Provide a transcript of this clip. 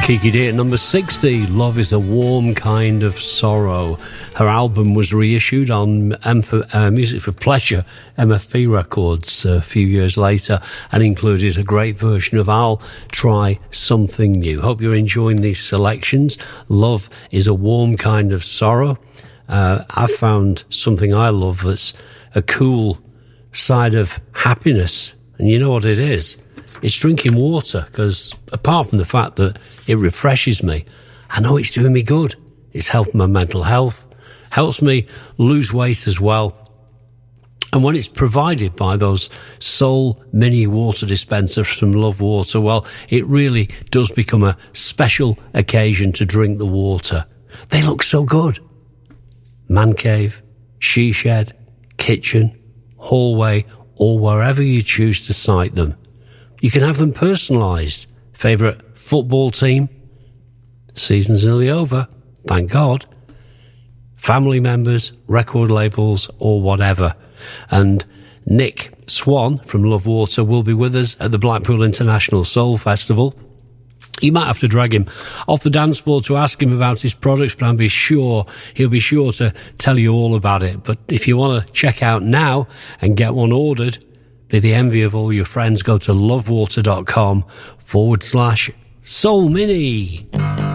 Kiki D at number 60, Love is a Warm Kind of Sorrow. Her album was reissued on Music for Pleasure, MFP Records, a few years later, and included a great version of I'll Try Something New. Hope you're enjoying these selections. Love is a Warm Kind of Sorrow. I found something I love that's a cool side of happiness, and you know what it is? It's drinking water, because apart from the fact that it refreshes me, I know it's doing me good. It's helping my mental health, helps me lose weight as well. And when it's provided by those Soul Mini water dispensers from Love Water, well, it really does become a special occasion to drink the water. They look so good. Man cave, she shed, kitchen, hallway, or wherever you choose to site them. You can have them personalised. Favourite football team? Season's nearly over, thank God. Family members, record labels, or whatever. And Nick Swan from Love Water will be with us at the Blackpool International Soul Festival. You might have to drag him off the dance floor to ask him about his products, but he'll be sure to tell you all about it. But if you want to check out now and get one ordered, be the envy of all your friends, go to lovewater.com/Soul Mini.